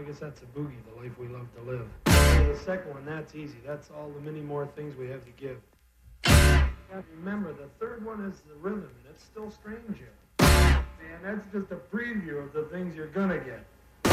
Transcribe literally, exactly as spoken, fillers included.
guess that's a boogie, the life we love to live. And the second one, that's easy. That's all the many more things we have to give. And remember, the third one is the rhythm, and it's still strange here. And that's just a preview of the things you're gonna get.